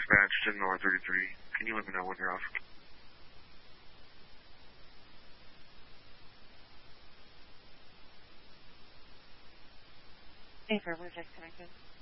dispatch to NOR 33. Can you let me know when you're off? Affirmative, disconnected.